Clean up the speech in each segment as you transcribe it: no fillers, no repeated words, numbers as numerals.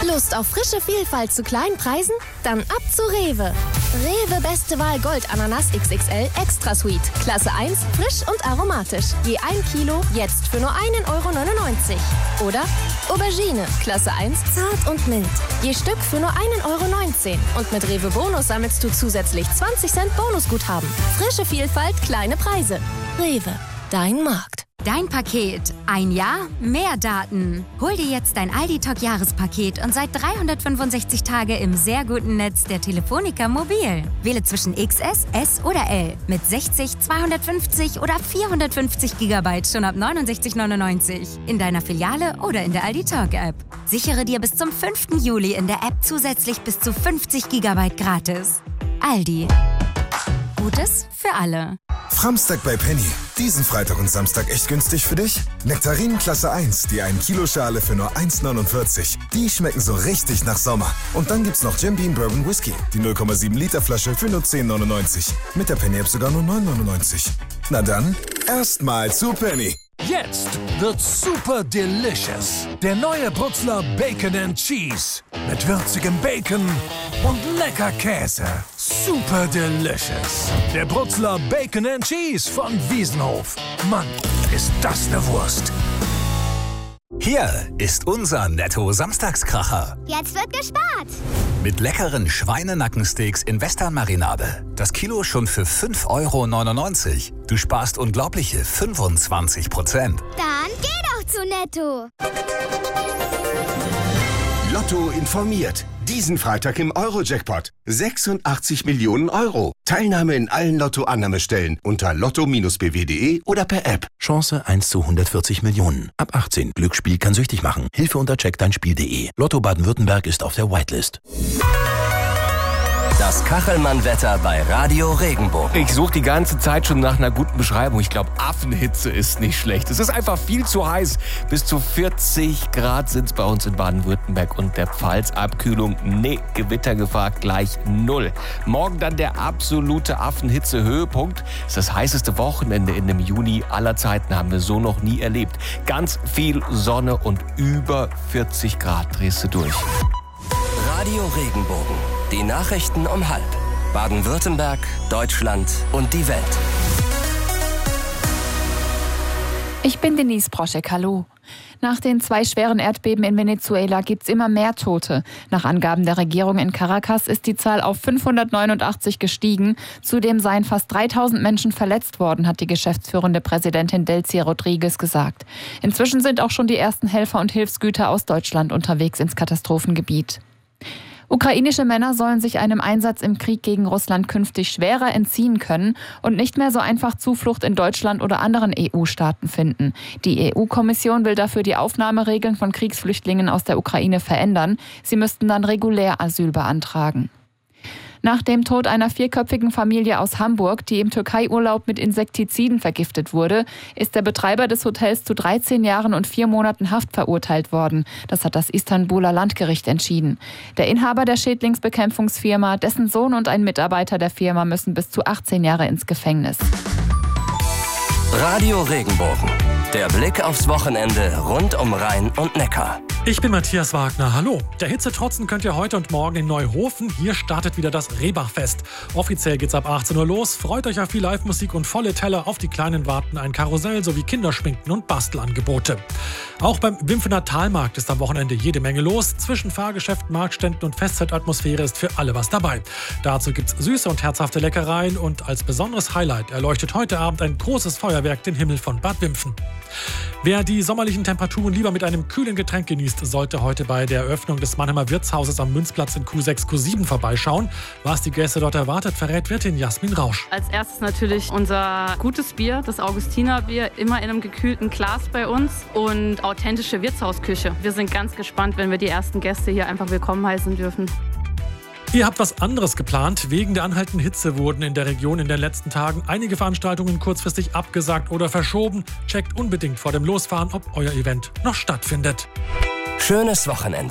Lust auf frische Vielfalt zu kleinen Preisen? Dann ab zu Rewe. Rewe Beste Wahl Gold Ananas XXL Extra Sweet. Klasse 1, frisch und aromatisch. Je 1 Kilo, jetzt für nur 1,99 €. Oder Aubergine, Klasse 1, zart und mild. Je Stück für nur 1,19 €. Und mit Rewe Bonus sammelst du zusätzlich 20 Cent Bonusguthaben. Frische Vielfalt, kleine Preise. Rewe, dein Markt. Dein Paket. Ein Jahr, mehr Daten. Hol dir jetzt dein Aldi-Talk-Jahrespaket und sei 365 Tage im sehr guten Netz der Telefonica Mobil. Wähle zwischen XS, S oder L mit 60, 250 oder 450 GB schon ab 69,99 € in deiner Filiale oder in der Aldi-Talk-App. Sichere dir bis zum 5. Juli in der App zusätzlich bis zu 50 GB gratis. Aldi. Gutes für alle. Framstag bei Penny. Diesen Freitag und Samstag echt günstig für dich? Nektarinen Klasse 1, die 1 Kilo Schale für nur 1,49 €. Die schmecken so richtig nach Sommer. Und dann gibt's noch Jim Beam Bourbon Whisky. Die 0,7 Liter Flasche für nur 10,99 €. Mit der Penny App sogar nur 9,99 €. Na dann, erstmal zu Penny. Jetzt wird's super delicious. Der neue Brutzler Bacon and Cheese. Mit würzigem Bacon und lecker Käse. Super delicious. Der Brutzler Bacon and Cheese von Wiesenhof. Mann, ist das eine Wurst. Hier ist unser Netto-Samstagskracher. Jetzt wird gespart. Mit leckeren Schweinenackensteaks in Western-Marinade. Das Kilo schon für 5,99 €. Du sparst unglaubliche 25%. Dann geh doch zu Netto. Lotto informiert. Diesen Freitag im Euro-Jackpot. 86 Millionen €. Teilnahme in allen Lotto-Annahmestellen unter lotto-bw.de oder per App. Chance 1 zu 140 Millionen. Ab 18. Glücksspiel kann süchtig machen. Hilfe unter checkdeinspiel.de. Lotto Baden-Württemberg ist auf der Whitelist. Das Kachelmann-Wetter bei Radio Regenbogen. Ich suche die ganze Zeit schon nach einer guten Beschreibung. Ich glaube, Affenhitze ist nicht schlecht. Es ist einfach viel zu heiß. Bis zu 40 Grad sind es bei uns in Baden-Württemberg und der Pfalz. Abkühlung, nee, Gewittergefahr gleich 0. Morgen dann der absolute Affenhitze-Höhepunkt. Das ist das heißeste Wochenende in dem Juni aller Zeiten, haben wir so noch nie erlebt. Ganz viel Sonne und über 40 Grad drehst du durch. Radio Regenbogen. Die Nachrichten um 12:30. Baden-Württemberg, Deutschland und die Welt. Ich bin Denise Broschek, hallo. Nach den 2 schweren Erdbeben in Venezuela gibt's immer mehr Tote. Nach Angaben der Regierung in Caracas ist die Zahl auf 589 gestiegen. Zudem seien fast 3000 Menschen verletzt worden, hat die geschäftsführende Präsidentin Delcy Rodriguez gesagt. Inzwischen sind auch schon die ersten Helfer und Hilfsgüter aus Deutschland unterwegs ins Katastrophengebiet. Ukrainische Männer sollen sich einem Einsatz im Krieg gegen Russland künftig schwerer entziehen können und nicht mehr so einfach Zuflucht in Deutschland oder anderen EU-Staaten finden. Die EU-Kommission will dafür die Aufnahmeregeln von Kriegsflüchtlingen aus der Ukraine verändern. Sie müssten dann regulär Asyl beantragen. Nach dem Tod einer 4-köpfigen Familie aus Hamburg, die im Türkei-Urlaub mit Insektiziden vergiftet wurde, ist der Betreiber des Hotels zu 13 Jahren und 4 Monaten Haft verurteilt worden. Das hat das Istanbuler Landgericht entschieden. Der Inhaber der Schädlingsbekämpfungsfirma, dessen Sohn und ein Mitarbeiter der Firma müssen bis zu 18 Jahre ins Gefängnis. Radio Regenbogen. Der Blick aufs Wochenende rund um Rhein und Neckar. Ich bin Matthias Wagner. Hallo. Der Hitze trotzen könnt ihr heute und morgen in Neuhofen. Hier startet wieder das Rehbachfest. Offiziell geht's ab 18 Uhr los. Freut euch auf viel Live-Musik und volle Teller. Auf die Kleinen warten ein Karussell sowie Kinderschminken und Bastelangebote. Auch beim Wimpfener Talmarkt ist am Wochenende jede Menge los. Zwischen Fahrgeschäften, Marktständen und Festzeitatmosphäre ist für alle was dabei. Dazu gibt's süße und herzhafte Leckereien und als besonderes Highlight erleuchtet heute Abend ein großes Feuerwerk den Himmel von Bad Wimpfen. Wer die sommerlichen Temperaturen lieber mit einem kühlen Getränk genießt, sollte heute bei der Eröffnung des Mannheimer Wirtshauses am Münzplatz in Q6, Q7 vorbeischauen. Was die Gäste dort erwartet, verrät Wirtin Jasmin Rausch. Als erstes natürlich unser gutes Bier, das Augustinerbier, immer in einem gekühlten Glas bei uns und authentische Wirtshausküche. Wir sind ganz gespannt, wenn wir die ersten Gäste hier einfach willkommen heißen dürfen. Ihr habt was anderes geplant. Wegen der anhaltenden Hitze wurden in der Region in den letzten Tagen einige Veranstaltungen kurzfristig abgesagt oder verschoben. Checkt unbedingt vor dem Losfahren, ob euer Event noch stattfindet. Schönes Wochenende.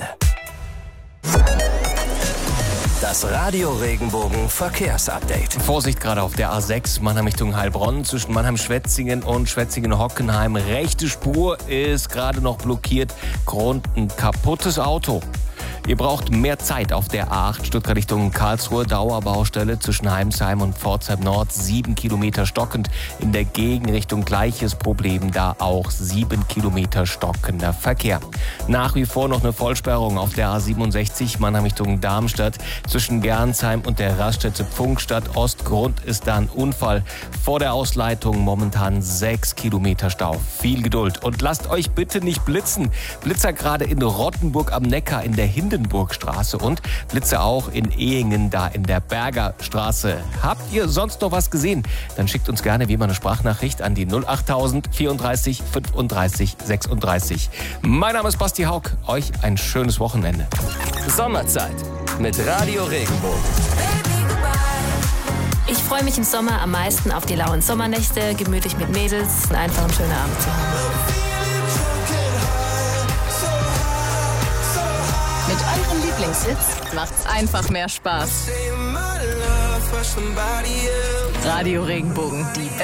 Das Radio Regenbogen Verkehrsupdate. Vorsicht gerade auf der A6 Mannheim Richtung Heilbronn zwischen Mannheim-Schwetzingen und Schwetzingen-Hockenheim. Rechte Spur ist gerade noch blockiert. Grund ein kaputtes Auto. Ihr braucht mehr Zeit auf der A8 Stuttgart Richtung Karlsruhe. Dauerbaustelle zwischen Heimsheim und Pforzheim Nord. 7 Kilometer stockend. In der Gegenrichtung gleiches Problem. Da auch 7 Kilometer stockender Verkehr. Nach wie vor noch eine Vollsperrung auf der A67 Mannheim Richtung Darmstadt. Zwischen Gernsheim und der Raststätte Pfungstadt Ost. Grund ist da ein Unfall. Vor der Ausleitung momentan 6 Kilometer Stau. Viel Geduld. Und lasst euch bitte nicht blitzen. Blitzer gerade in Rottenburg am Neckar in der Hindenburgstraße und Blitze auch in Ehingen da in der Bergerstraße. Habt ihr sonst noch was gesehen? Dann schickt uns gerne wie immer eine Sprachnachricht an die 08000 34 35 36. Mein Name ist Basti Haug. Euch ein schönes Wochenende. Sommerzeit mit Radio Regenbogen. Ich freue mich im Sommer am meisten auf die lauen Sommernächte, gemütlich mit Mädels und einfach einen schönen Abend zu haben. Mit eurem Lieblingshits macht's einfach mehr Spaß. Radio Regenbogen, die